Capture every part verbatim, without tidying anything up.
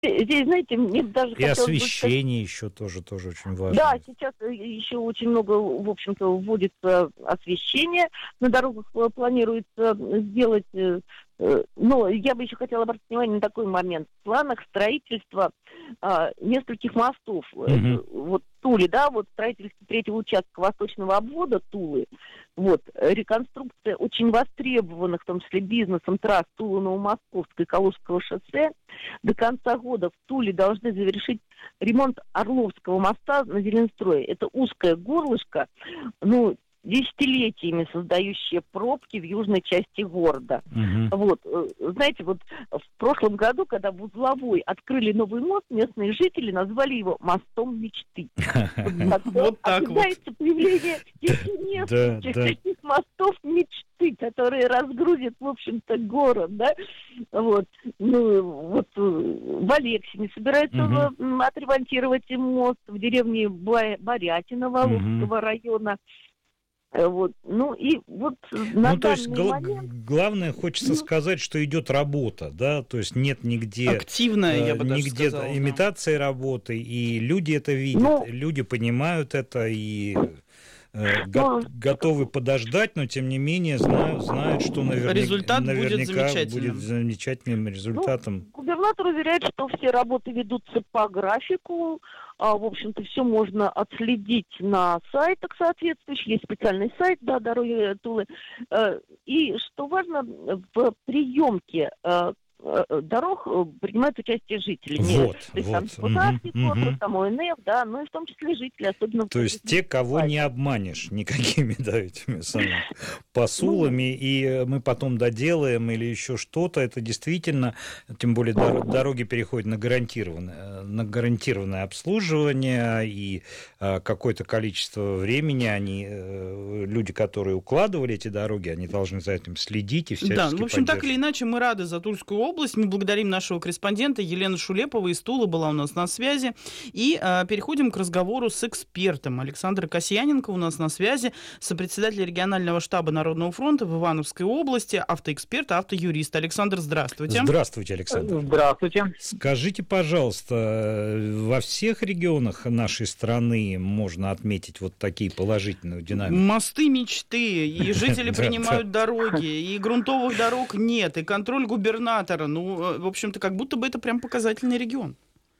здесь, знаете, мне даже И освещение еще тоже, тоже очень важно. Да, сейчас еще очень много, в общем-то, вводится освещение. На дорогах планируется сделать... Но я бы еще хотела обратить внимание на такой момент. В планах строительства а, нескольких мостов. Mm-hmm. Вот Туле, да, вот строительство третьего участка восточного обвода Тулы. Вот, реконструкция очень востребованных, в том числе бизнесом, трасс Тула-Новомосковского и Калужского шоссе. До конца года в Туле должны завершить ремонт Орловского моста на Зеленстрое. Это узкое горлышко, ну, десятилетиями создающие пробки в южной части города. Угу. Вот, знаете, вот в прошлом году, когда в Узловой открыли новый мост, местные жители назвали его мостом мечты. Вот так вот. Ожидается появление нескольких таких мостов мечты, которые разгрузят, в общем-то, город, да. Вот, ну, вот в Алексине собираются отремонтировать мост в деревне Борятино Волжского района. Вот. Ну и вот на ну, то есть гл- момент... главное, хочется ну, сказать, что идет работа, да, то есть нет нигде активная, э, я бы даже нигде сказал, имитации да. работы, и люди это видят, ну, люди понимают это и э, го- готовы подождать, но тем не менее знают, знают что наверня- результат наверняка будет замечательным. будет замечательным результатом. Ну, губернатор уверяет, что все работы ведутся по графику. А, в общем-то, все можно отследить на сайтах соответствующих. Есть специальный сайт, да, «Дороги Тулы». И, что важно, в приемке дорог принимают участие жители. Вот, то есть, вот. там депутатский угу, корпус, угу. там ОНФ, да, ну и в том числе жители, особенно... То есть те, кого не обманешь никакими, да, этими самыми посулами, и мы потом доделаем или еще что-то, это действительно, тем более дороги переходят на гарантированное, на гарантированное обслуживание, и какое-то количество времени они, люди, которые укладывали эти дороги, они должны за этим следить и всячески Да, ну, в общем, так или поддерживать. иначе, мы рады за Тульскую область. Мы благодарим нашего корреспондента Елену Шулепова из Тулы, была у нас на связи. И а, переходим к разговору с экспертом. Александр Касьяненко у нас на связи, сопредседатель регионального штаба Народного фронта в Ивановской области, автоэксперт, автоюрист. Александр, здравствуйте. Здравствуйте, Александр. Здравствуйте. Скажите, пожалуйста, во всех регионах нашей страны можно отметить вот такие положительные динамики? Мосты мечты, и жители принимают дороги, и грунтовых дорог нет, и контроль губернатора. Ну, в общем-то, как будто бы это прям показательный регион.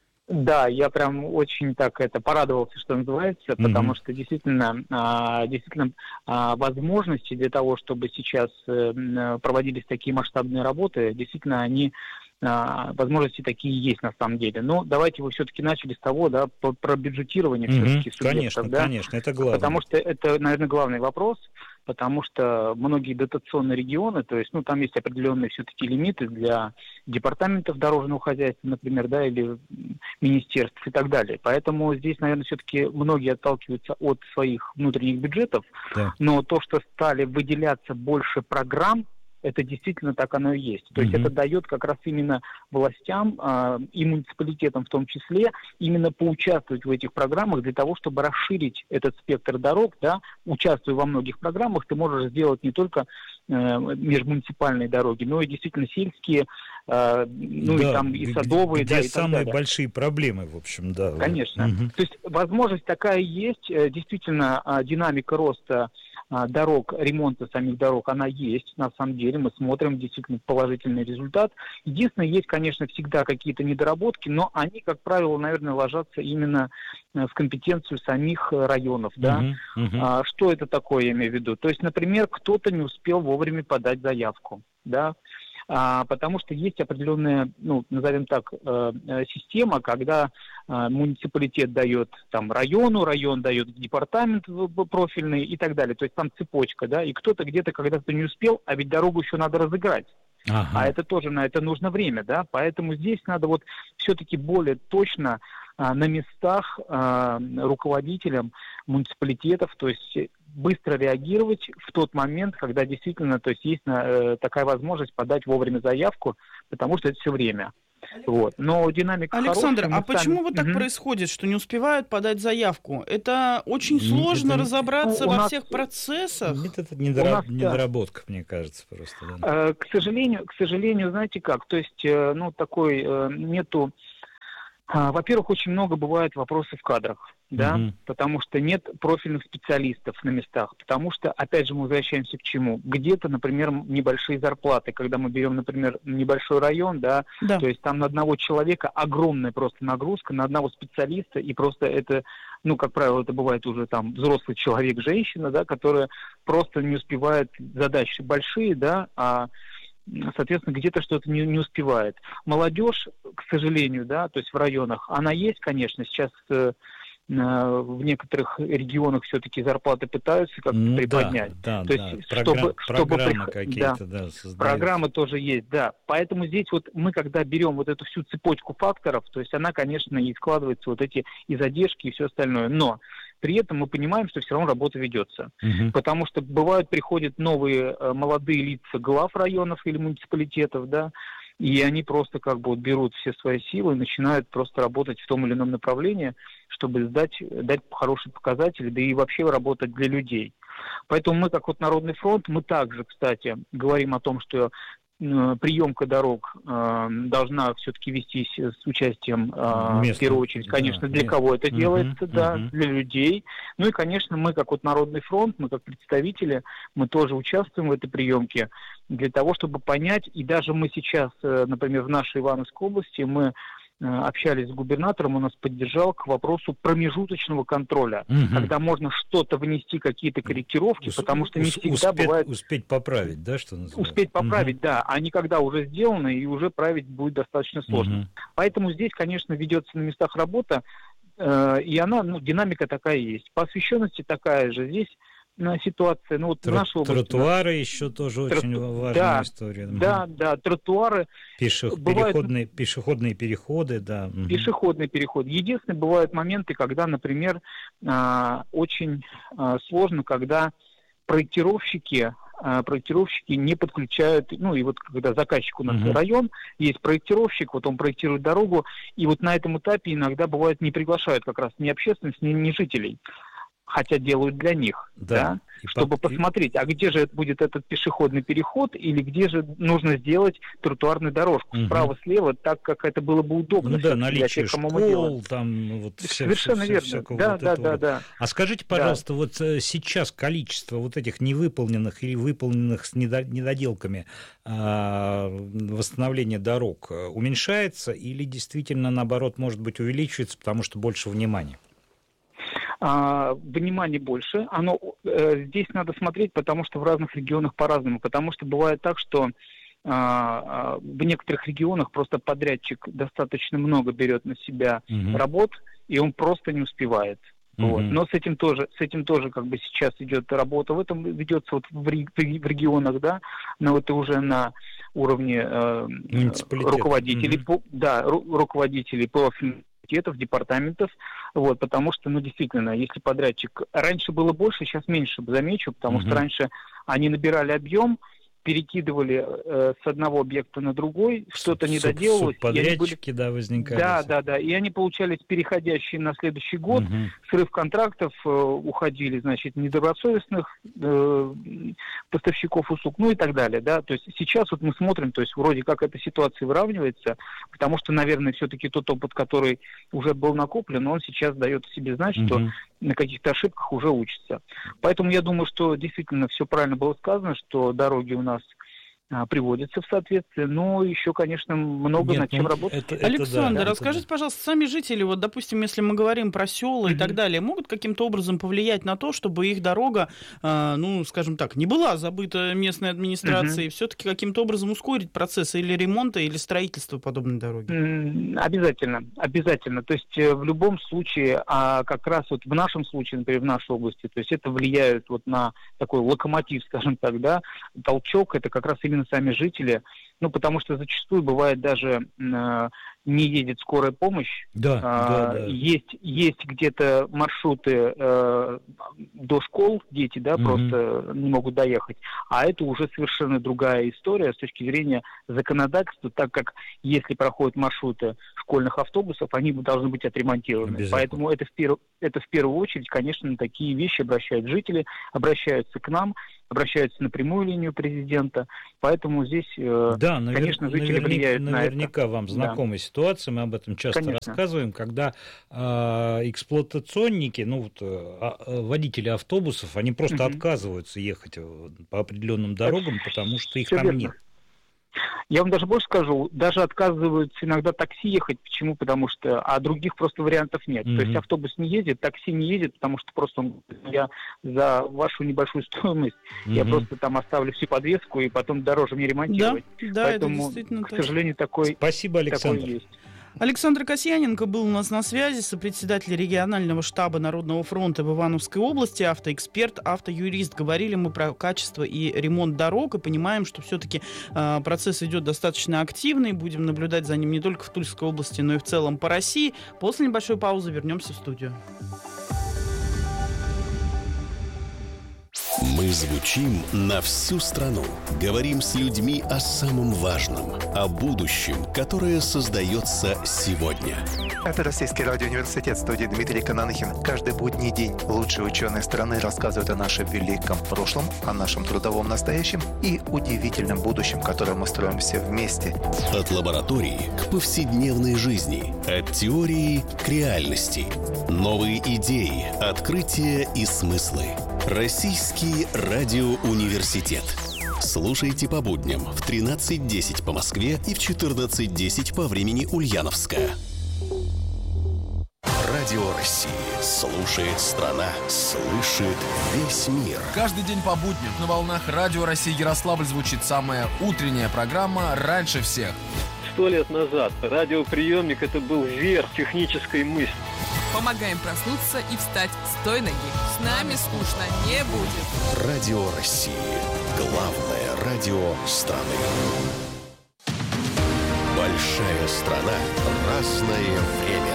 Да, я прям очень так это порадовался, что называется, mm-hmm. потому что действительно, действительно возможности для того, чтобы сейчас проводились такие масштабные работы, действительно они возможности такие есть на самом деле. Но давайте вы все-таки начали с того, да, про бюджетирование mm-hmm. все-таки субъектов. Конечно, да? конечно, это главное. Потому что это, наверное, главный вопрос. Потому что многие дотационные регионы, то есть, ну, там есть определенные все-таки лимиты для департаментов дорожного хозяйства, например, да, или министерств и так далее. Поэтому здесь, наверное, все-таки многие отталкиваются от своих внутренних бюджетов, да. Но то, что стали выделяться больше программ, это действительно так оно и есть. То есть mm-hmm. это дает как раз именно властям э, и муниципалитетам в том числе именно поучаствовать в этих программах для того, чтобы расширить этот спектр дорог, да, участвуя во многих программах, ты можешь сделать не только э, межмуниципальные дороги, но и действительно сельские, э, ну да, и там и садовые, где да, и самые так далее. Большие проблемы, в общем, да. Конечно. Mm-hmm. То есть возможность такая есть, действительно динамика роста дорог, ремонта самих дорог, она есть, на самом деле, мы смотрим действительно положительный результат. Единственное, есть, конечно, всегда какие-то недоработки, но они, как правило, наверное, ложатся именно в компетенцию самих районов, да. Uh-huh, uh-huh. А, что это такое, я имею в виду? То есть, например, кто-то не успел вовремя подать заявку, да, а, потому что есть определенная, ну, назовем так, э, система, когда э, муниципалитет дает там району, район дает департамент профильный и так далее. То есть там цепочка, да, и кто-то где-то когда-то не успел, а ведь дорогу еще надо разыграть. Ага. А это тоже на это нужно время, да, поэтому здесь надо вот все-таки более точно а, на местах а, руководителям муниципалитетов, то есть быстро реагировать в тот момент, когда действительно, то есть есть э, такая возможность подать вовремя заявку, потому что это все время. Вот. Но динамика Александр, хорошая, а почему сами... вот так угу. происходит, что не успевают подать заявку? Это очень сложно это... разобраться ну, во нас... всех процессах? Нет, это недораб... нас... недоработка, мне кажется, просто. Да. К сожалению, к сожалению, знаете как, то есть, ну, такой, нету Во-первых, очень много бывает вопросов в кадрах, да, mm-hmm. потому что нет профильных специалистов на местах, потому что, опять же, мы возвращаемся к чему? Где-то, например, небольшие зарплаты, когда мы берем, например, небольшой район, да, да. то есть там на одного человека огромная просто нагрузка, на одного специалиста, и просто это, ну, как правило, это бывает уже там взрослый человек, женщина, да, которая просто не успевает, задачи большие, да, а соответственно, где-то что-то не, не успевает. Молодежь, к сожалению, да, то есть в районах, она есть, конечно, сейчас э, в некоторых регионах все-таки зарплаты пытаются как-то ну, приподнять. Да, да, то да. есть, Программ, чтобы, программы чтобы, какие-то, да, да, программы тоже есть, да. Поэтому здесь вот мы, когда берем вот эту всю цепочку факторов, то есть она, конечно, и складывается вот эти и задержки, и все остальное, но при этом мы понимаем, что все равно работа ведется. Uh-huh. Потому что бывают, приходят новые э, молодые лица глав районов или муниципалитетов, да, и они просто как бы вот берут все свои силы и начинают просто работать в том или ином направлении, чтобы сдать, дать хорошие показатели, да и вообще работать для людей. Поэтому мы, как вот Народный фронт, мы также, кстати, говорим о том, что приемка дорог э, должна все-таки вестись с участием, э, в первую очередь, конечно, да, для место. Кого это uh-huh, делается, uh-huh. да, для людей. Ну и, конечно, мы, как вот Народный фронт, мы как представители, мы тоже участвуем в этой приемке для того, чтобы понять, и даже мы сейчас, э, например, в нашей Ивановской области, мы общались с губернатором, он нас поддержал к вопросу промежуточного контроля, угу. когда можно что-то внести, какие-то корректировки, Ус- потому что не всегда успеть, бывает... Успеть поправить, да, что называется? Успеть поправить, угу. да, а не когда уже сделано, и уже править будет достаточно сложно. Угу. Поэтому здесь, конечно, ведется на местах работа, э, и она, ну, динамика такая есть. По освещенности такая же. Здесь ситуация, ну вот Тр- в нашей области... Тротуары еще тоже Трот... очень важная да, история. Да, угу. да, тротуары... Пешех... Бывают... Переходные, пешеходные переходы, да. Угу. Пешеходный переход. Единственное, бывают моменты, когда, например, очень сложно, когда проектировщики... проектировщики не подключают, ну и вот когда заказчик у нас uh-huh. район, есть проектировщик, вот он проектирует дорогу, и вот на этом этапе иногда бывает не приглашают как раз ни общественность, ни, ни жителей, хотя делают для них, да, да чтобы по... посмотреть, а где же будет этот пешеходный переход, или где же нужно сделать тротуарную дорожку, угу. справа-слева, так, как это было бы удобно. Ну да, наличие школ, там вот все, совершенно все, верно. Все, да, вот да, да, да. А скажите, пожалуйста, да. вот сейчас количество вот этих невыполненных или выполненных с недоделками а, восстановления дорог уменьшается или действительно, наоборот, может быть, увеличивается, потому что больше внимания? А, внимания больше. Оно, э, здесь надо смотреть, потому что в разных регионах по-разному. Потому что бывает так, что а, в некоторых регионах просто подрядчик достаточно много берет на себя угу. работ, и он просто не успевает. Угу. Вот. Но с этим тоже, с этим тоже как бы сейчас идет работа. В этом ведется вот в, в регионах, да, но это уже на уровне э, руководителей, угу. по, да, ру, руководителей профильных департаментов, вот, потому что, ну, действительно, если подрядчик... Раньше было больше, сейчас меньше, замечу, потому uh-huh. что раньше они набирали объем, перекидывали э, с одного объекта на другой, что-то не доделалось. Субподрядчики, были... да, возникали. Да, да, да, и они получались переходящие на следующий год, uh-huh. срыв контрактов, э, уходили, значит, недобросовестных э, поставщиков услуг, ну и так далее, да, то есть сейчас вот мы смотрим, то есть вроде как эта ситуация выравнивается, потому что, наверное, все-таки тот опыт, который уже был накоплен, он сейчас дает себе знать, uh-huh. что на каких-то ошибках уже учатся. Поэтому я думаю, что действительно все правильно было сказано, что дороги у нас а, приводятся в соответствие, но еще, конечно, много Нет, над чем ну, работать. Это, это Александр, да, расскажите, это... пожалуйста, сами жители, вот, допустим, если мы говорим про села mm-hmm. и так далее, могут каким-то образом повлиять на то, чтобы их дорога, а, ну, скажем так, не была забыта местной администрацией, mm-hmm. все-таки каким-то образом ускорить процесс или ремонта, или строительства подобной дороги? Mm-hmm. Обязательно, обязательно. То есть в любом случае, а как раз вот в нашем случае, например, в нашей области, то есть это влияет вот на такой локомотив, скажем так, да, толчок, это как раз именно сами жители, ну, потому что зачастую бывает даже э, не едет скорая помощь, да, э, да, да. есть, есть где-то маршруты э, до школ, дети, да, mm-hmm. просто не могут доехать, а это уже совершенно другая история с точки зрения законодательства, так как если проходят маршруты школьных автобусов, они должны быть отремонтированы. Поэтому это в, перв... это в первую очередь, конечно, на такие вещи обращают жители, обращаются к нам, обращаются на прямую линию президента. Поэтому здесь, да, навер... конечно, жители наверняка, влияют на это. Наверняка вам знакомая да. ситуация, мы об этом часто конечно. рассказываем, когда э, эксплуатационники, ну вот э, водители автобусов, они просто угу. отказываются ехать по определенным дорогам, это потому что их там верно. нет. Я вам даже больше скажу, даже отказываются иногда такси ехать. Почему? Потому что, а других просто вариантов нет. Mm-hmm. То есть автобус не едет, такси не едет, потому что просто я за вашу небольшую стоимость, mm-hmm. я просто там оставлю всю подвеску и потом дороже мне ремонтировать. Да, да, поэтому, это действительно к сожалению, такой, Спасибо, Александр. такой есть. Александр Касьяненко был у нас на связи, сопредседатель регионального штаба Народного фронта в Ивановской области, автоэксперт, автоюрист. Говорили мы про качество и ремонт дорог, и понимаем, что все-таки э, процесс идет достаточно активный. Будем наблюдать за ним не только в Тульской области, но и в целом по России. После небольшой паузы вернемся в студию. Мы звучим на всю страну. Говорим с людьми о самом важном, о будущем, которое создается сегодня. Это Российский радиоуниверситет, студии Дмитрий Кананахин. Каждый будний день лучшие ученые страны рассказывают о нашем великом прошлом, о нашем трудовом настоящем и удивительном будущем, которое мы строим все вместе. От лаборатории к повседневной жизни, от теории к реальности. Новые идеи, открытия и смыслы. Российский радиоуниверситет. Слушайте по будням в тринадцать десять по Москве и в четырнадцать десять по времени Ульяновска. Радио России. Слушает страна. Слышит весь мир. Каждый день по будням на волнах Радио России Ярославль звучит самая утренняя программа «Раньше всех». Сто лет назад радиоприемник – это был верх технической мысли. Помогаем проснуться и встать с той ноги. С нами скучно не будет. Радио России. Главное радио страны. Большая страна. Разное время.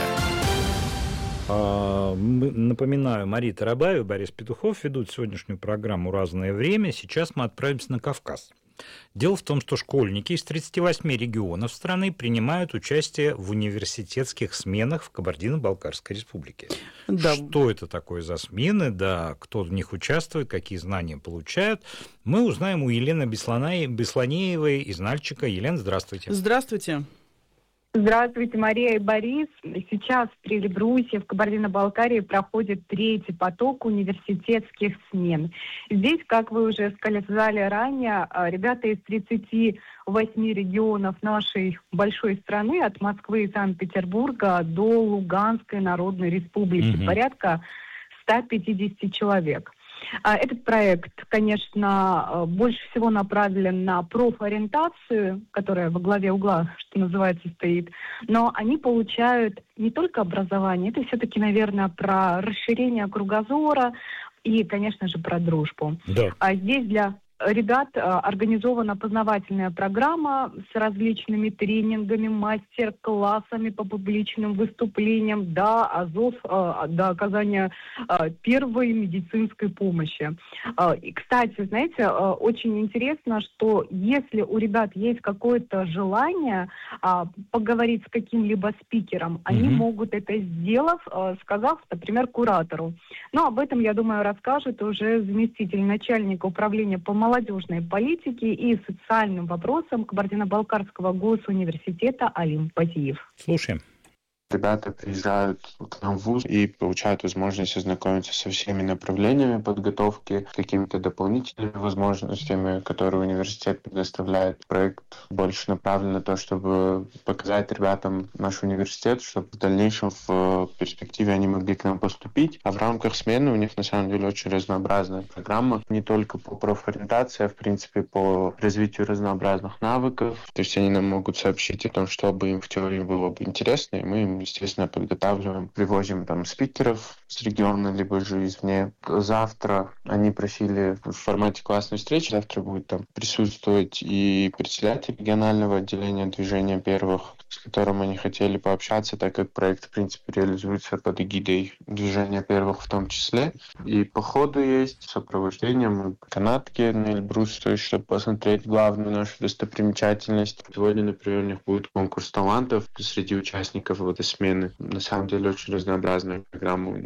Напоминаю, Мария Тарабаева и Борис Петухов ведут сегодняшнюю программу «Разное время». Сейчас мы отправимся на Кавказ. Дело в том, что школьники из тридцати восьми регионов страны принимают участие в университетских сменах в Кабардино-Балкарской республике. Да. Что это такое за смены, да, кто в них участвует, какие знания получают, мы узнаем у Елены Бесланеевой из Нальчика. Елена, здравствуйте. Здравствуйте. Здравствуйте, Мария и Борис. Сейчас в Эльбрусе, в Кабардино-Балкарии проходит третий поток университетских смен. Здесь, как вы уже сказали ранее, ребята из тридцати восьми регионов нашей большой страны, от Москвы и Санкт-Петербурга до Луганской Народной Республики, mm-hmm. порядка ста пятидесяти человек. Этот проект, конечно, больше всего направлен на профориентацию, которая во главе угла, что называется, стоит, но они получают не только образование, это все-таки, наверное, про расширение кругозора и, конечно же, про дружбу. Да. А здесь для ребят организована познавательная программа с различными тренингами, мастер-классами по публичным выступлениям до азов, до оказания первой медицинской помощи. И, кстати, знаете, очень интересно, что если у ребят есть какое-то желание поговорить с каким-либо спикером, mm-hmm. они могут это сделать, сказав, например, куратору. Но об этом, я думаю, расскажет уже заместитель начальника управления по молодежной политике и социальным вопросам Кабардино-Балкарского госуниверситета Алим Пазиев. Слушаем. Ребята приезжают к нам в вуз и получают возможность ознакомиться со всеми направлениями подготовки, какими-то дополнительными возможностями, которые университет предоставляет. Проект больше направлен на то, чтобы показать ребятам наш университет, чтобы в дальнейшем в перспективе они могли к нам поступить. А в рамках смены у них на самом деле очень разнообразная программа, не только по профориентации, а в принципе по развитию разнообразных навыков. То есть они нам могут сообщить о том, что бы им в теории было бы интересно, и мы им, естественно, подготавливаем, привозим там спикеров с региона, либо же извне. Завтра они просили в формате классной встречи, завтра будет там присутствовать и председатель регионального отделения движения первых, с которым они хотели пообщаться, так как проект, в принципе, реализуется под эгидой движения первых в том числе. И по ходу есть сопровождением канатки на Эльбрус, то есть, чтобы посмотреть главную нашу достопримечательность. Сегодня, например, у них будет конкурс талантов среди участников этой смены. На самом деле, очень разнообразная программа у них.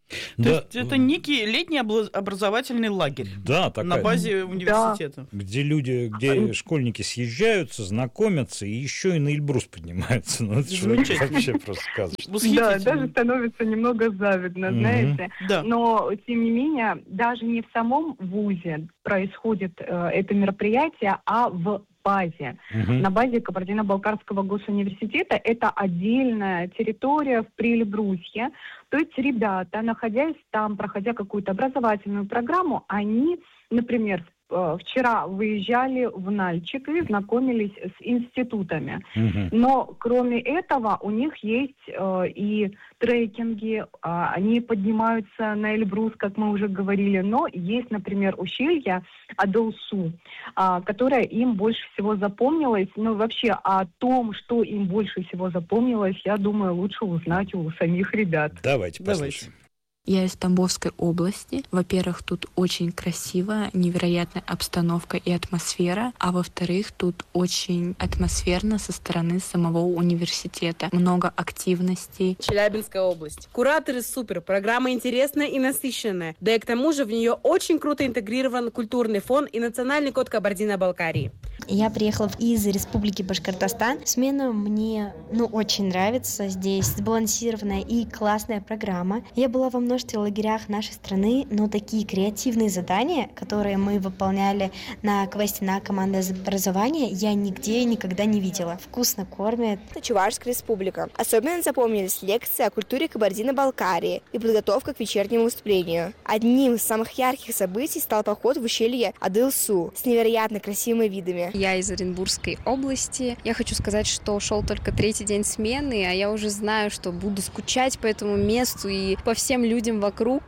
То Да. есть это некий летний образовательный лагерь, да, такая, на базе университета. Да. Где люди, где школьники съезжаются, знакомятся и еще и на Эльбрус поднимаются. Ну, это вообще просто сказочно. Да, даже становится немного завидно, знаете. Да. Но, тем не менее, даже не в самом вузе происходит э, это мероприятие, а в базе. Угу. На базе Кабардино-Балкарского госуниверситета. Это отдельная территория в Прилебрусье. То есть ребята, находясь там, проходя какую-то образовательную программу, они, например, вчера выезжали в Нальчик и знакомились с институтами. Угу. Но кроме этого у них есть э, и трекинги, э, они поднимаются на Эльбрус, как мы уже говорили, но есть, например, ущелье Адылсу, э, которое им больше всего запомнилось. Но вообще о том, что им больше всего запомнилось, я думаю, лучше узнать у самих ребят. Давайте послушаем. Я из Тамбовской области. Во-первых, тут очень красиво, невероятная обстановка и атмосфера. А во-вторых, тут очень атмосферно со стороны самого университета. Много активностей. Челябинская область. Кураторы супер, программа интересная и насыщенная. Да и к тому же в нее очень круто интегрирован культурный фон и национальный код Кабардино-Балкарии. Я приехала из Республики Башкортостан. Смена мне, ну, очень нравится. Здесь сбалансированная и классная программа. Я была во множестве лагерях нашей страны, но такие креативные задания, которые мы выполняли на квесте на команда образования, я нигде никогда не видела. Вкусно кормят. Чувашская республика. Особенно запомнились лекции о культуре Кабардино-Балкарии и подготовка к вечернему выступлению. Одним из самых ярких событий стал поход в ущелье Адылсу с невероятно красивыми видами. Я из Оренбургской области. Я хочу сказать, что шел только третий день смены, а я уже знаю, что буду скучать по этому месту и по всем людям вокруг.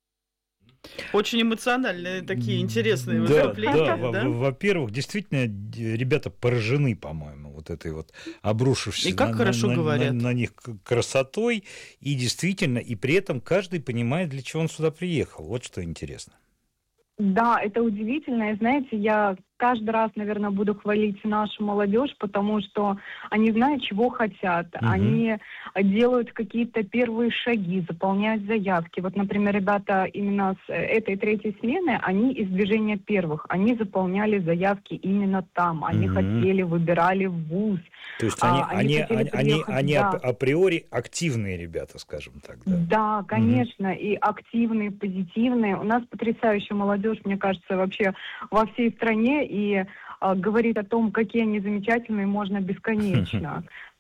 Очень эмоциональные такие интересные да, выступления. Да, да? Во-первых, действительно, ребята поражены, по-моему, вот этой вот обрушившейся и как на, хорошо на, говорят. На, на них красотой. И действительно, и при этом каждый понимает, для чего он сюда приехал. Вот что интересно. Да, это удивительно. И знаете, я каждый раз, наверное, буду хвалить нашу молодежь, потому что они знают, чего хотят. Mm-hmm. Они делают какие-то первые шаги, заполняют заявки. Вот, например, ребята именно с этой третьей смены, они из движения первых. Они заполняли заявки именно там. Они mm-hmm. хотели, выбирали вуз. То есть они, а, они, они, они, они да. априори активные ребята, скажем так. Да, да конечно, mm-hmm. и активные, позитивные. У нас потрясающая молодежь, мне кажется, вообще во всей стране. И э, говорить о том, какие они замечательные, можно бесконечно.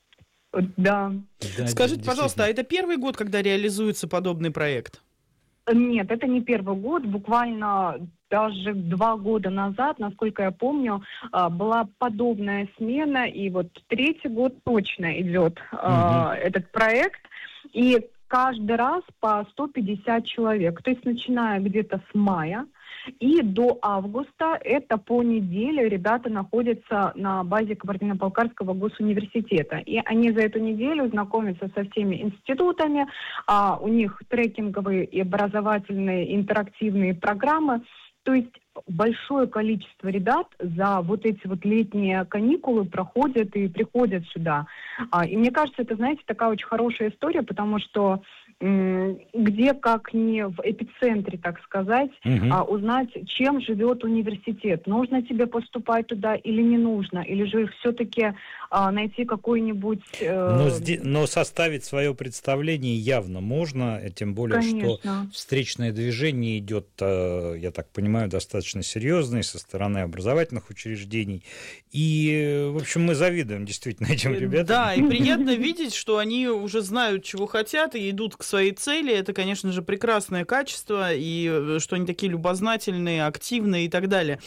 Да. Скажите, пожалуйста, а это первый год, когда реализуется подобный проект? Нет, это не первый год. Буквально даже два года назад, насколько я помню, была подобная смена. И вот третий год точно идет mm-hmm. этот проект. И каждый раз по сто пятьдесят человек. То есть начиная где-то с мая и до августа, это по неделе ребята находятся на базе Кабардино-Балкарского госуниверситета. И они за эту неделю знакомятся со всеми институтами, а у них трекинговые и образовательные интерактивные программы. То есть большое количество ребят за вот эти вот летние каникулы проходят и приходят сюда. И мне кажется, это, знаете, такая очень хорошая история, потому что где, как не в эпицентре, так сказать, угу. а, узнать, чем живет университет. Нужно тебе поступать туда или не нужно, или же все-таки а, найти какой-нибудь... Э... Но, сде- но составить свое представление явно можно, тем более, Конечно. Что встречное движение идет, я так понимаю, достаточно серьезное со стороны образовательных учреждений. И, в общем, мы завидуем действительно этим ребятам. Да, и приятно видеть, что они уже знают, чего хотят, и идут к своей цели. Это, конечно же, прекрасное качество, и что они такие любознательные, активные и так далее.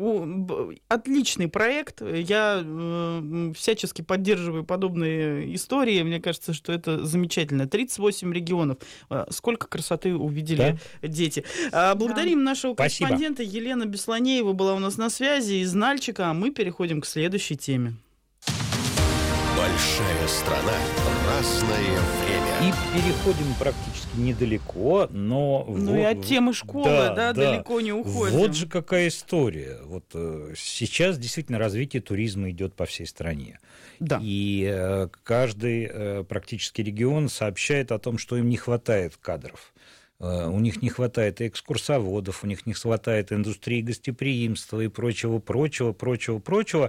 Отличный проект. Я всячески поддерживаю подобные истории. Мне кажется, что это замечательно. тридцать восемь регионов. Сколько красоты увидели да? дети. Благодарим да. нашего корреспондента. Спасибо. Елена Бесланеева была у нас на связи из Нальчика, а мы переходим к следующей теме. Большая страна, разное время. И переходим практически недалеко, но... Ну вот, и от темы школы, да, да, да, далеко не уходим. Вот же какая история. Вот э, сейчас действительно развитие туризма идет по всей стране. Да. И э, каждый э, практически регион сообщает о том, что им не хватает кадров. У них не хватает и экскурсоводов, у них не хватает индустрии гостеприимства и прочего, прочего, прочего, прочего.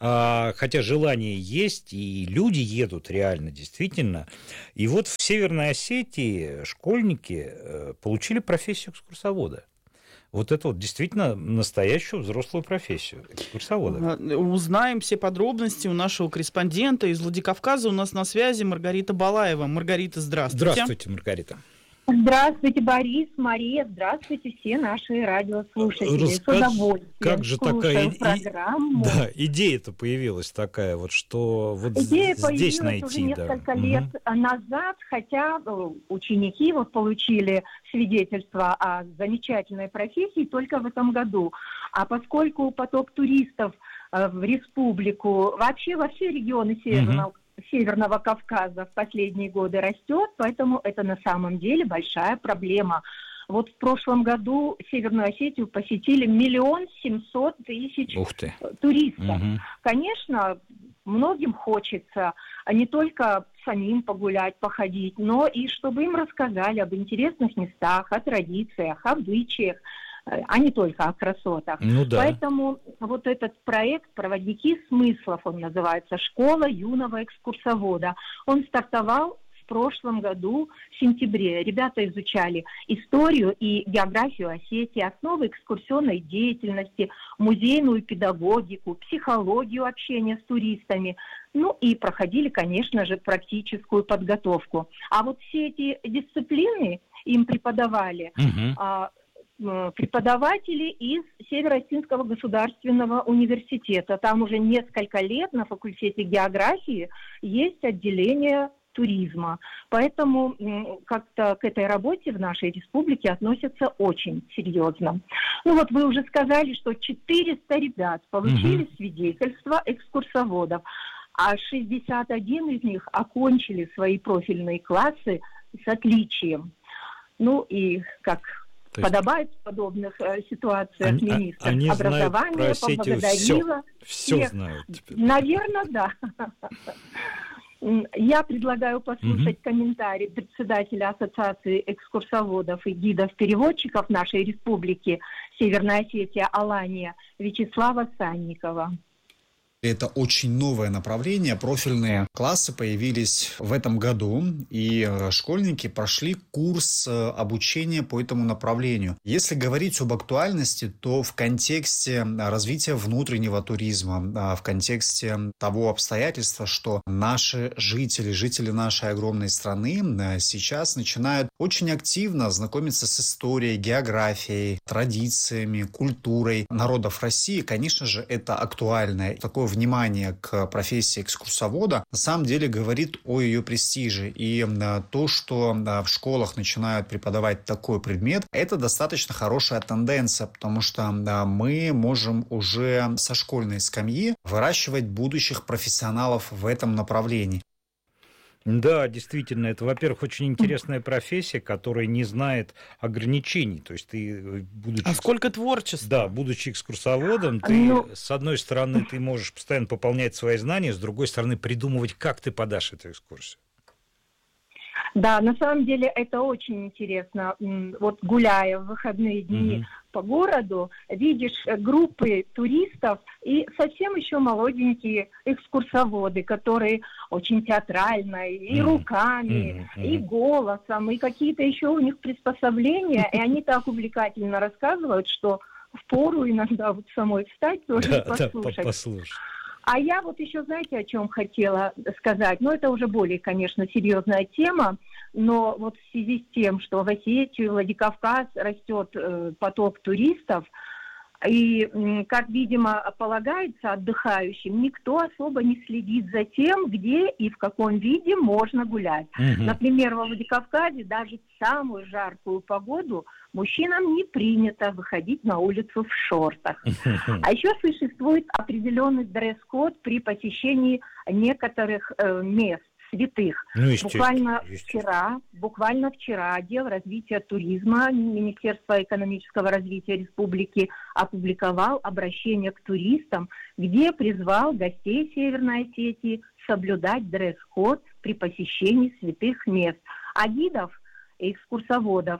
Хотя желание есть, и люди едут реально, действительно. И вот в Северной Осетии школьники получили профессию экскурсовода. Вот это вот действительно настоящую взрослую профессию экскурсовода. Узнаем все подробности у нашего корреспондента из Владикавказа. У нас на связи Маргарита Балаева. Маргарита, здравствуйте. Здравствуйте, Маргарита. Здравствуйте, Борис, Мария, здравствуйте все наши радиослушатели. Расскажи, С удовольствием как же такая и, программу. Да, идея-то появилась такая, вот что вот Идея здесь появилась найти. уже несколько да. лет угу. назад, хотя ученики вот получили свидетельство о замечательной профессии только в этом году. А поскольку поток туристов в республику, вообще во все регионы Северного угу. Северного Кавказа в последние годы растет, поэтому это на самом деле большая проблема. Вот в прошлом году Северную Осетию посетили миллион семьсот тысяч туристов. Угу. Конечно, многим хочется не только самим погулять, походить, но и чтобы им рассказали об интересных местах, о традициях, обычаях, а не только о красотах. Ну, да. Поэтому вот этот проект «Проводники смыслов», он называется, «Школа юного экскурсовода», он стартовал в прошлом году, в сентябре. Ребята изучали историю и географию Осетии, основы экскурсионной деятельности, музейную педагогику, психологию общения с туристами, ну и проходили, конечно же, практическую подготовку. А вот все эти дисциплины им преподавали угу. а, преподаватели из Северо-Осетинского государственного университета. Там уже несколько лет на факультете географии есть отделение туризма. Поэтому как-то к этой работе в нашей республике относятся очень серьезно. Ну вот вы уже сказали, что четыреста ребят получили угу. свидетельство экскурсоводов, а шестьдесят один из них окончили свои профильные классы с отличием. Ну и как подобает в подобных э, ситуациях они, министр они образования поблагодарила все, все всех. Знают теперь. Наверное, да. Я предлагаю послушать угу. комментарий председателя Ассоциации экскурсоводов и гидов-переводчиков нашей республики Северная Осетия Алания Вячеслава Санникова. Это очень новое направление. Профильные классы появились в этом году, и школьники прошли курс обучения по этому направлению. Если говорить об актуальности, то в контексте развития внутреннего туризма, в контексте того обстоятельства, что наши жители, жители нашей огромной страны сейчас начинают очень активно знакомиться с историей, географией, традициями, культурой народов России, конечно же, это актуально. Такое внимание к профессии экскурсовода на самом деле говорит о ее престиже. И то, что в школах начинают преподавать такой предмет, это достаточно хорошая тенденция, потому что мы можем уже со школьной скамьи выращивать будущих профессионалов в этом направлении. Да, действительно, это, во-первых, очень интересная профессия, которая не знает ограничений. То есть ты, будучи... А сколько творчества? Да, будучи экскурсоводом, ты, ну... с одной стороны, ты можешь постоянно пополнять свои знания, с другой стороны, придумывать, как ты подашь эту экскурсию. Да, на самом деле это очень интересно. Вот гуляя в выходные дни mm-hmm. по городу, видишь группы туристов и совсем еще молоденькие экскурсоводы, которые очень театрально, и mm-hmm. руками, mm-hmm. и голосом, и какие-то еще у них приспособления, и они так увлекательно рассказывают, что впору иногда вот самой встать тоже и послушать. Да, послушать. А я вот еще, знаете, о чем хотела сказать? Ну, это уже более, конечно, серьезная тема, но вот в связи с тем, что в Осетию, Владикавказ растет э, поток туристов, и, как, видимо, полагается отдыхающим, никто особо не следит за тем, где и в каком виде можно гулять. Mm-hmm. Например, во Владикавказе даже в самую жаркую погоду мужчинам не принято выходить на улицу в шортах. Mm-hmm. А еще существует определенный дресс-код при посещении некоторых э, мест святых. Ну, буквально вчера, буквально вчера отдел развития туризма Министерства экономического развития республики опубликовал обращение к туристам, где призвал гостей Северной Осетии соблюдать дресс-код при посещении святых мест. А гидов и экскурсоводов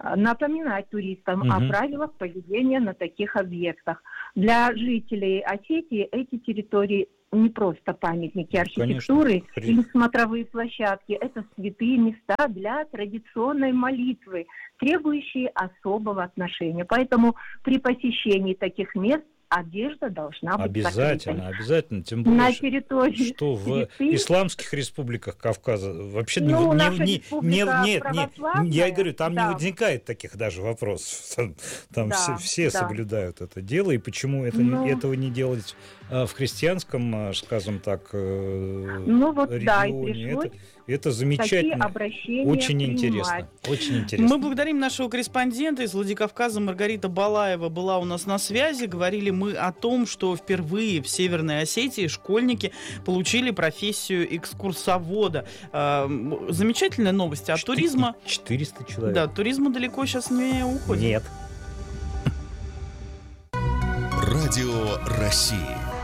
напоминать туристам Мгм. о правилах поведения на таких объектах. Для жителей Осетии эти территории не просто памятники архитектуры Конечно. или смотровые площадки, это святые места для традиционной молитвы, требующие особого отношения. Поэтому при посещении таких мест одежда должна быть Обязательно, закрытой. обязательно. Тем более, На ш- территории что в святых- исламских республиках Кавказа вообще не- Ну, не, наша не- республика не- нет, нет, православная, я и говорю, там да. не возникает таких даже вопросов. Там, там Да, все, все да. соблюдают это дело, и почему это, Ну. этого не делать а, в христианском, а, скажем так, э, Ну вот да, и регионе, пришлось это, это такие замечательно, обращения очень принимать. интересно, очень интересно. Мы благодарим нашего корреспондента из Владикавказа Маргарита Балаева была у нас на связи. Говорили мы о том, что впервые в Северной Осетии школьники получили профессию экскурсовода. А, м, Замечательная новость. А туризма... четыреста человек. Да, туризма далеко сейчас не уходит. Нет. Радио России.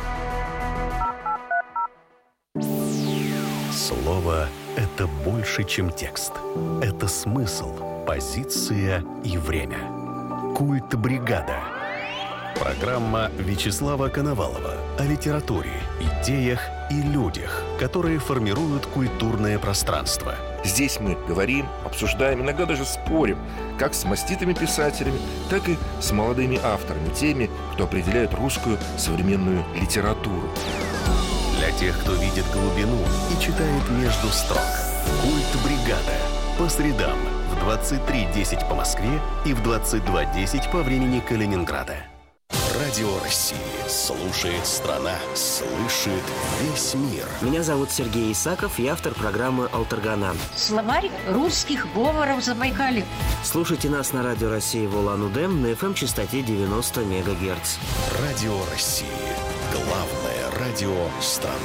Слово — это больше, чем текст. Это смысл, позиция и время. Культ бригада. Программа Вячеслава Коновалова о литературе, идеях и людях, которые формируют культурное пространство. Здесь мы говорим, обсуждаем, иногда даже спорим, как с маститыми писателями, так и с молодыми авторами, теми, кто определяет русскую современную литературу. Для тех, кто видит глубину и читает между строк. Культ бригада. По средам в двадцать три десять по Москве и в двадцать два десять по времени Калининграда. Радио России. Слушает страна. Слышит весь мир. Меня зовут Сергей Исаков, я автор программы «Алтаргана». Словарь русских говоров Забайкалья. Слушайте нас на Радио России в Улан-Удэ на эф эм-частоте девяносто мегагерц. Радио России. Главное радио страны.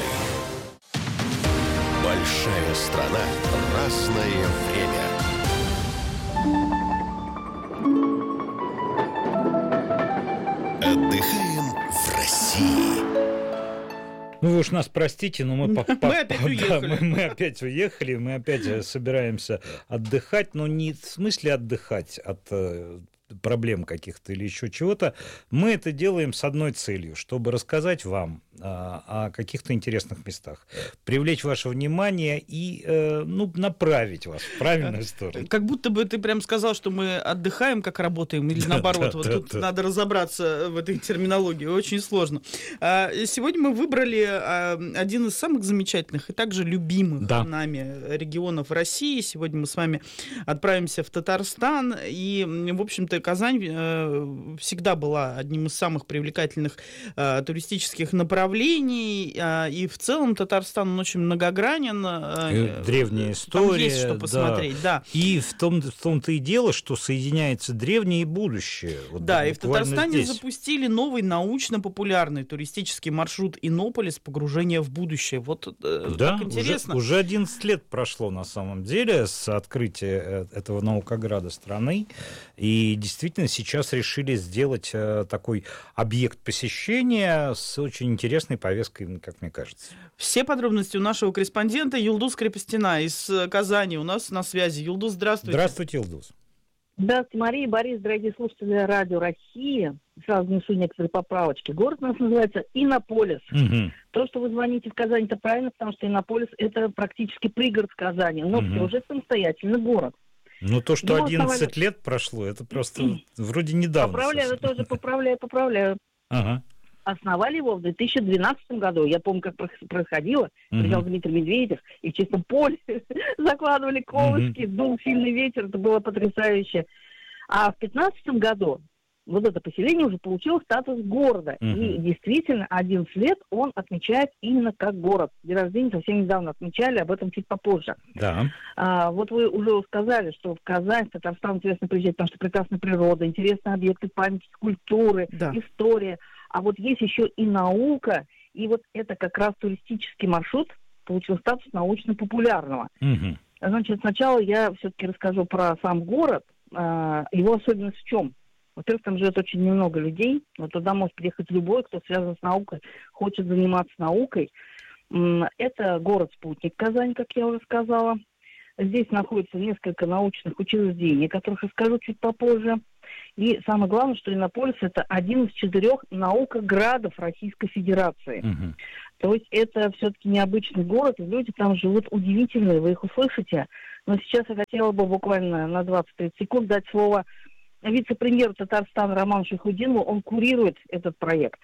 Большая страна. Разное время. Отдыхаем в России. Ну, вы уж нас простите, но мы, по- по- Мы опять да, уехали. мы, мы опять уехали, мы опять э, собираемся отдыхать, но не в смысле отдыхать от э, проблем каких-то или еще чего-то. Мы это делаем с одной целью, чтобы рассказать вам а, о каких-то интересных местах, привлечь ваше внимание и э, ну, направить вас в правильную сторону. Как будто бы ты прям сказал, что мы отдыхаем, как работаем, или Да, наоборот. да, Вот да, тут да. надо разобраться в этой терминологии. Очень сложно. А, Сегодня мы выбрали а, один из самых замечательных и также любимых Да. нами регионов России. Сегодня мы с вами отправимся в Татарстан. И, в общем-то, Казань э, всегда была одним из самых привлекательных э, туристических направлений. э, И в целом Татарстан он очень многогранен. э, Э, Древняя Там история. есть что посмотреть, да. И в, том, в том-то и дело, что соединяется древнее и будущее. Вот Да, и в буквально Татарстане здесь. запустили новый научно-популярный туристический маршрут «Иннополис. Погружение в будущее». Вот э, Да, так уже, интересно. уже одиннадцать лет прошло на самом деле с открытия э, этого наукограда страны. И действительно сейчас решили сделать э, такой объект посещения с очень интересной повесткой, как мне кажется. Все подробности у нашего корреспондента Юлдуз Крепостина из э, Казани у нас на связи. Юлдуз, здравствуйте. Здравствуйте, Илдус. Здравствуйте, Мария, Борис, дорогие слушатели Радио России. Сразу внесу некоторые поправочки. Город у нас называется Иннополис. Мгм. То, что вы звоните в Казань, это правильно, потому что Иннополис – это практически пригород Казани, но Мгм. все же самостоятельный город. Ну, то, что Ну, одиннадцать основали- лет прошло, это просто вроде недавно. Поправляю, совсем. тоже поправляю, поправляю. Ага. Основали его в две тысячи двенадцатом году. Я помню, как прос- происходило. Приезжал Мгм. Дмитрий Медведев, и в чистом поле закладывали колышки, дул сильный ветер, это было потрясающе. А в пятнадцатом году вот это поселение уже получило статус города. Мгм. И действительно, одиннадцать лет он отмечает именно как город. День рождения совсем недавно отмечали, об этом чуть попозже. Да. А, вот вы уже сказали, что в Казань, в Татарстан интересно приезжать, потому что прекрасная природа, интересные объекты памяти, скульптуры, история. А вот есть еще и наука, и вот это как раз туристический маршрут получил статус научно-популярного. Мгм. Значит, сначала я все-таки расскажу про сам город. А, его особенность в чем? Во-первых, там живет очень немного людей, но туда может приехать любой, кто связан с наукой, хочет заниматься наукой. М, Это город-спутник Казань, как я уже сказала. Здесь находится несколько научных учреждений, о которых расскажу чуть попозже. И самое главное, что Иннополис – это один из четырех наукоградов Российской Федерации. Угу. То есть это все-таки необычный город, и люди там живут удивительные, вы их услышите. Но сейчас я хотела бы буквально на двадцать-тридцать секунд дать слово вице-премьеру Татарстана Роману Шайхутдинову. Он курирует этот проект.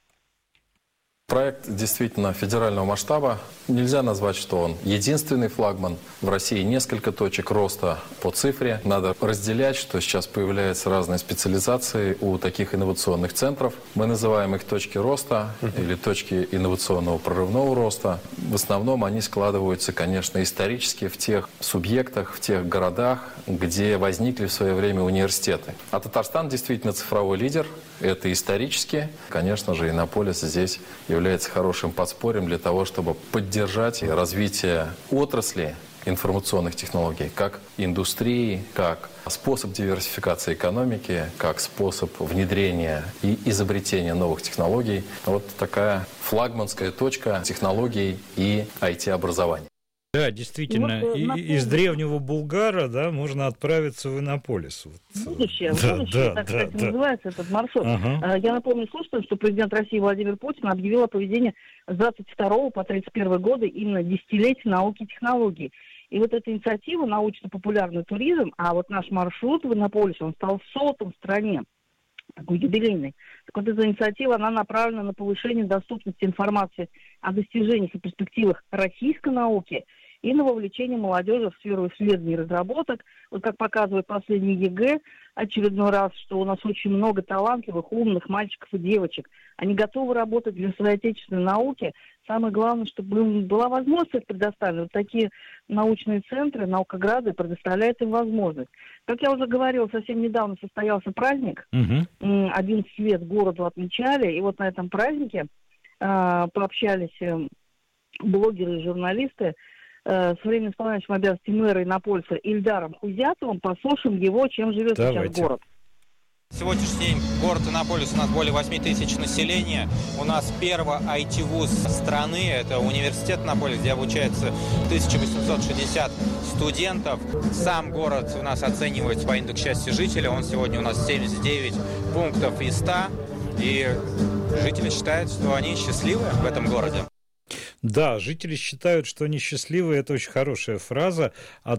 Проект действительно федерального масштаба. Нельзя назвать, что он единственный флагман. В России несколько точек роста по цифре. Надо разделять, что сейчас появляются разные специализации у таких инновационных центров. Мы называем их точки роста или точки инновационного прорывного роста. В основном они складываются, конечно, исторически в тех субъектах, в тех городах, где возникли в свое время университеты. А Татарстан действительно цифровой лидер. Это исторически. Конечно же, Иннополис здесь является хорошим подспорьем для того, чтобы поддержать развитие отрасли информационных технологий, как индустрии, как способ диверсификации экономики, как способ внедрения и изобретения новых технологий. Вот такая флагманская точка технологий и ай ти-образования. Да, действительно, вот, и, из древнего Булгара, да, можно отправиться в Иннополис. Будущее, да, будущее, да, так, да, кстати, да. называется этот маршрут. Ага. Я напомню слушателям, что президент России Владимир Путин объявил о проведении с двадцать второго по тридцать первый года именно десятилетия науки и технологий. И вот эта инициатива научно-популярный туризм, а вот наш маршрут в Иннополисе, он стал сотым в стране, такой юбилейный. Так вот, эта инициатива, она направлена на повышение доступности информации о достижениях и перспективах российской науки и на вовлечение молодежи в сферу исследований и разработок. Вот как показывает последний ЕГЭ, очередной раз, что у нас очень много талантливых, умных мальчиков и девочек. Они готовы работать для своей отечественной науки. Самое главное, чтобы им была возможность предоставить. Вот такие научные центры, наукограды предоставляют им возможность. Как я уже говорила, совсем недавно состоялся праздник. Угу. одиннадцать лет городу отмечали. И вот на этом празднике э, пообщались э, блогеры и журналисты с временем исполняющим обязанности мэра Иннополиса Ильдаром Хузятовым. Послушаем его, чем живет Давайте. сейчас город. Сегодняшний день город Иннополис, у нас более восемь тысяч населения. У нас первый ай ти-вуз страны, это университет Иннополис, где обучается тысяча восемьсот шестьдесят студентов. Сам город у нас оценивается по индексу счастья жителя, он сегодня у нас семьдесят девять пунктов из ста. И жители считают, что они счастливы в этом городе. Да, жители считают, что они счастливы. Это очень хорошая фраза от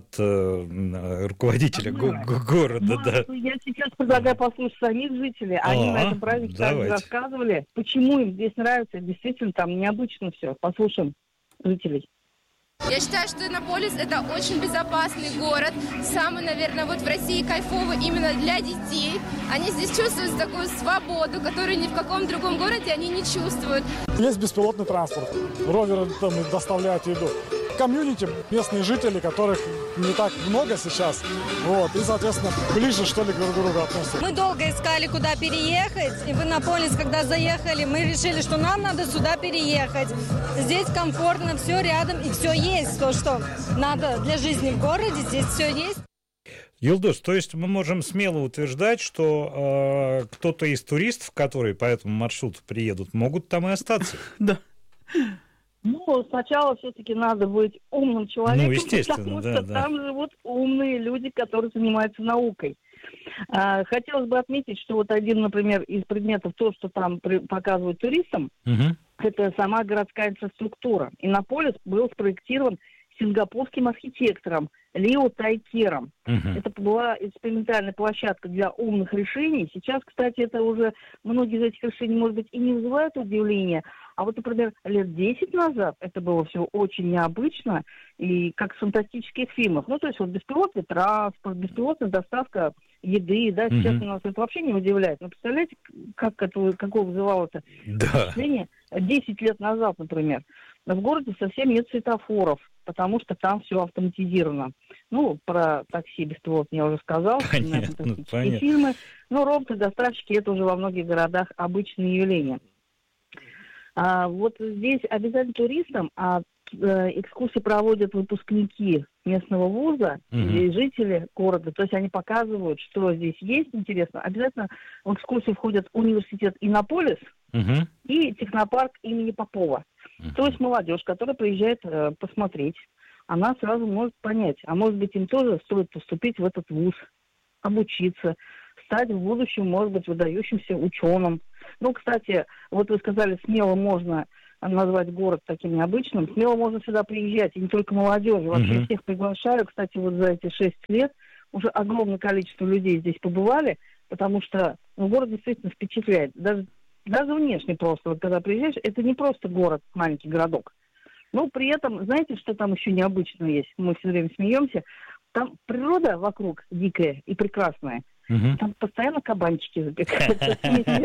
э, руководителя го- го- города. Ну, да. Я сейчас предлагаю послушать самих жителей. Они А, на этом празднике также рассказывали, почему им здесь нравится. Действительно, там необычно все. Послушаем жителей. Я считаю, что Иннополис – это очень безопасный город. Самый, наверное, вот в России кайфовый именно для детей. Они здесь чувствуют такую свободу, которую ни в каком другом городе они не чувствуют. Есть беспилотный транспорт. Роверы там доставляют еду. Комьюнити, местные жители, которых не так много сейчас, вот, и, соответственно, ближе, что ли, друг к другу относятся. Мы долго искали, куда переехать, и в Иннополис, когда заехали, мы решили, что нам надо сюда переехать. Здесь комфортно, все рядом, и все есть, то, что надо для жизни в городе, здесь все есть. Юлдус, то есть мы можем смело утверждать, что э, кто-то из туристов, которые по этому маршруту приедут, могут там и остаться? Да. Ну, сначала все-таки надо быть умным человеком, ну, естественно, потому да, что да. там живут умные люди, которые занимаются наукой. А, хотелось бы отметить, что вот один, например, из предметов, то, что там при, показывают туристам, угу. это сама городская инфраструктура. Иннополис был спроектирован сингапурским архитектором Лио Тайкером. Uh-huh. Это была экспериментальная площадка для умных решений. Сейчас, кстати, это уже многие из этих решений, может быть, и не вызывают удивления. А вот, например, лет десять назад это было все очень необычно, и как в фантастических фильмах. Ну, то есть вот беспилотный транспорт, беспилотная доставка еды, да, сейчас uh-huh. нас это вообще не удивляет. Но представляете, как это, какое вызывало это впечатление десять лет назад, например. В городе совсем нет светофоров, потому что там все автоматизировано. Ну, про такси беспилотные я уже сказал. Понятно, ну, понятно. Фильмы. Но роботы-доставщики – это уже во многих городах обычное явление. А, вот здесь обязательно туристам а, э, экскурсии проводят выпускники местного вуза uh-huh. и жители города. То есть они показывают, что здесь есть интересно. Обязательно в экскурсию входят университет Иннополис uh-huh. и технопарк имени Попова. Uh-huh. То есть молодежь, которая приезжает э, посмотреть, она сразу может понять, а может быть, им тоже стоит поступить в этот вуз, обучиться, стать в будущем, может быть, выдающимся ученым. Ну, кстати, вот вы сказали, смело можно назвать город таким необычным, смело можно сюда приезжать, и не только молодежи, вообще Мгм. всех приглашаю. Кстати, вот за эти шесть лет уже огромное количество людей здесь побывали, потому что ну, город действительно впечатляет. Даже, даже внешне просто, вот когда приезжаешь, это не просто город, маленький городок. Но при этом, знаете, что там еще необычно есть? Мы все время смеемся. Там природа вокруг дикая и прекрасная. Мгм. Там постоянно кабанчики запекаются.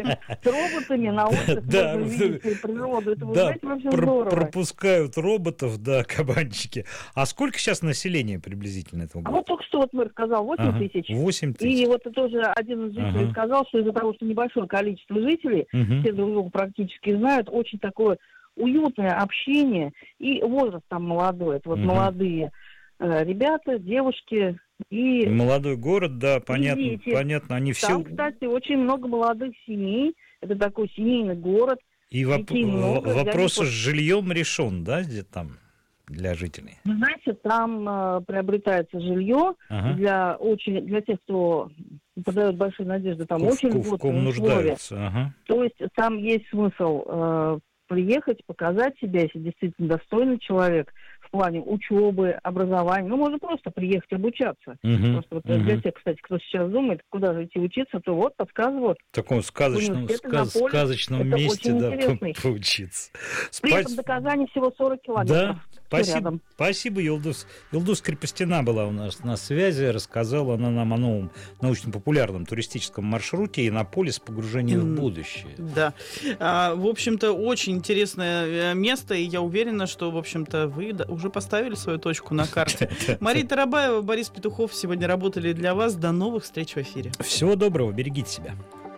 С роботами на улицах Да, можно видеть природу. Это, вы Да, знаете, вообще пр- здорово. пропускают роботов, да, кабанчики. А сколько сейчас населения приблизительно этого А города? вот только что вот мэр сказал восемь Ага, тысяч. восемь тысяч. И вот тоже один из жителей Ага. сказал, что из-за того, что небольшое количество жителей, Мгм. все друг друга практически знают, очень такое уютное общение, и возраст там молодой. Это вот Мгм. молодые э, ребята, девушки и Молодой город, да, понятно, дети. понятно. Они все... Там, кстати, очень много молодых семей. Это такой семейный город. И воп- детей много. в- Для вопрос них с жильем решен, да, где там для жителей? Вы знаете, там э, приобретается жилье Ага. для очень для тех, кто подает большие надежды. Там В- очень в- в льготные ком условия. нуждаются. Ага. То есть там есть смысл э, приехать, показать себя, если действительно достойный человек в плане учебы, образования. Ну, можно просто приехать обучаться. Мгм, Просто вот для мгм. тех, кстати, кто сейчас думает, куда же идти учиться, то вот подсказывают. В таком сказочном, Университет сказ- Иннополис. сказочном Это месте, очень да, по- интересный. поучиться. При этом Спас- до Казани всего сорок километров. Да, Всё спасибо, рядом. спасибо, Юлдус. Юлдус Крепостина была у нас на связи, рассказала она нам о новом научно-популярном туристическом маршруте «Иннополис. Погружение в М, будущее». Да. А, в общем-то, очень интересное э, место, и я уверена, что, в общем-то, вы да- уже поставили свою точку на карте. Мария Тарабаева, Борис Петухов сегодня работали для вас. До новых встреч в эфире. Всего доброго, берегите себя.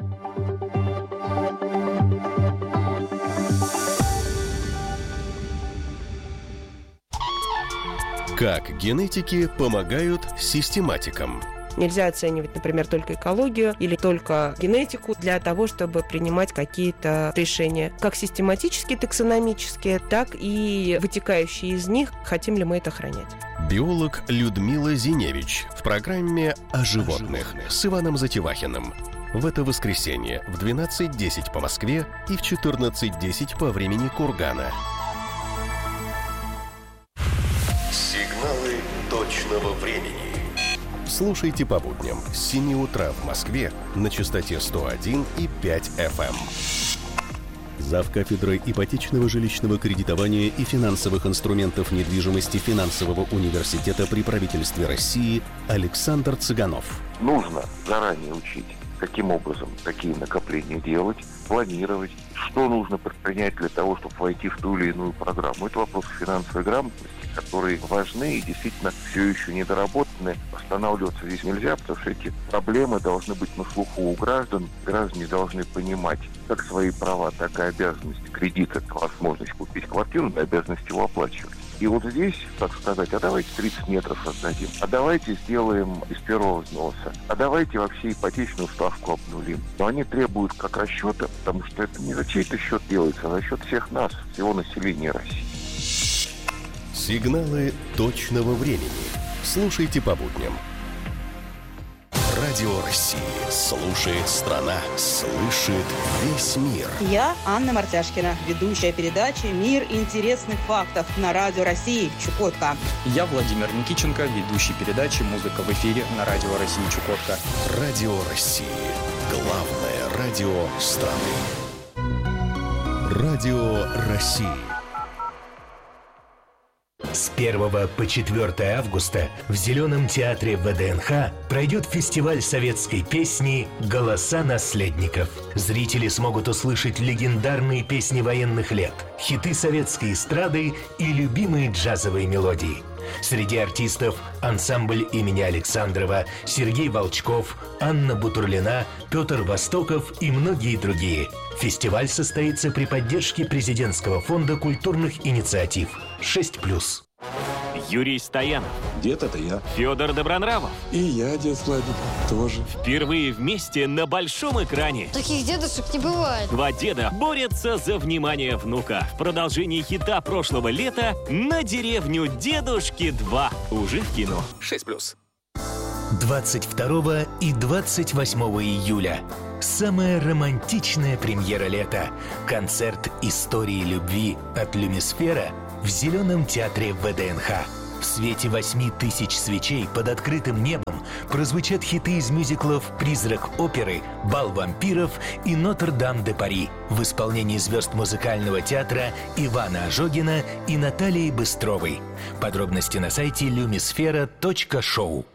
Как генетики помогают систематикам. Нельзя оценивать, например, только экологию или только генетику для того, чтобы принимать какие-то решения, как систематические, таксономические, так и вытекающие из них, хотим ли мы это охранять. Биолог Людмила Зиневич в программе «О животных» с Иваном Затевахиным. В это воскресенье в двенадцать десять по Москве и в четырнадцать десять по времени Кургана. Сигналы точного времени. Слушайте по будням с семи утра в Москве на частоте сто один и пять эф эм. Завкафедрой ипотечного жилищного кредитования и финансовых инструментов недвижимости Финансового университета при правительстве России Александр Цыганов. Нужно заранее учить, каким образом такие накопления делать, планировать, что нужно предпринять для того, чтобы войти в ту или иную программу. Это вопрос финансовой грамотности, которые важны и действительно все еще недоработаны. Останавливаться здесь нельзя, потому что эти проблемы должны быть на слуху у граждан. Граждане должны понимать как свои права, так и обязанности. Кредит – это возможность купить квартиру, и обязанность его оплачивать. И вот здесь, так сказать, а давайте тридцать метров отдадим, а давайте сделаем из первого взноса, а давайте вообще ипотечную ставку обнулим. Но они требуют как расчета, потому что это не за чей-то счет делается, а за счет всех нас, всего населения России. Сигналы точного времени. Слушайте по будням. Радио России. Слушает страна. Слышит весь мир. Я Анна Мартяшкина, ведущая передачи «Мир интересных фактов» на Радио России Чукотка. Я Владимир Никиченко, ведущий передачи «Музыка в эфире» на Радио России Чукотка. Радио России. Главное радио страны. Радио России. С первого по четвёртое августа в Зеленом театре вэ дэ эн ха пройдет фестиваль советской песни «Голоса наследников». Зрители смогут услышать легендарные песни военных лет, хиты советской эстрады и любимые джазовые мелодии. Среди артистов ансамбль имени Александрова, Сергей Волчков, Анна Бутурлина, Петр Востоков и многие другие. Фестиваль состоится при поддержке президентского фонда культурных инициатив шесть плюс. Юрий Стоянов, Дед – это я. Федор Добронравов. И я, дед Владик, тоже. Впервые вместе на большом экране. Таких дедушек не бывает. Два деда борются за внимание внука. В продолжении хита прошлого лета «На деревню дедушки два». Уже в кино. шесть плюс. двадцать второго и двадцать восьмого июля. Самая романтичная премьера лета. Концерт истории любви от Люмисфера в Зеленом театре ВДНХ. В свете восьми тысяч свечей под открытым небом прозвучат хиты из мюзиклов «Призрак оперы», «Бал вампиров» и «Нотр-Дам-де-Пари» в исполнении звезд музыкального театра Ивана Ожогина и Натальи Быстровой. Подробности на сайте люмисфера точка шоу.